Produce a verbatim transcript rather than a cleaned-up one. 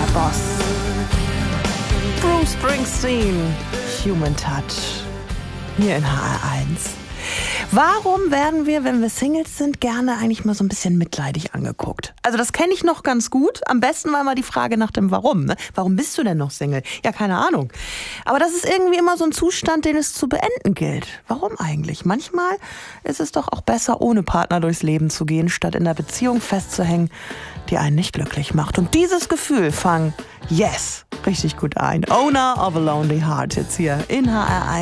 der Boss. Bruce Springsteen, Human Touch, hier in H R eins. Warum werden wir, wenn wir Singles sind, gerne eigentlich mal so ein bisschen mitleidig angeguckt? Also das kenne ich noch ganz gut. Am besten war mal die Frage nach dem Warum. Ne? Warum bist du denn noch Single? Ja, keine Ahnung. Aber das ist irgendwie immer so ein Zustand, den es zu beenden gilt. Warum eigentlich? Manchmal ist es doch auch besser, ohne Partner durchs Leben zu gehen, statt in der Beziehung festzuhängen, die einen nicht glücklich macht. Und dieses Gefühl fang Yes richtig gut ein. Owner of a Lonely Heart jetzt hier in H R eins.